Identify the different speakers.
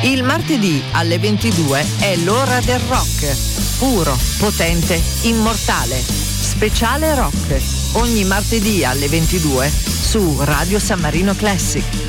Speaker 1: Il martedì alle 22 è l'ora del rock. Puro, potente, immortale. Speciale rock. Ogni martedì alle 22 su Radio San Marino Classic.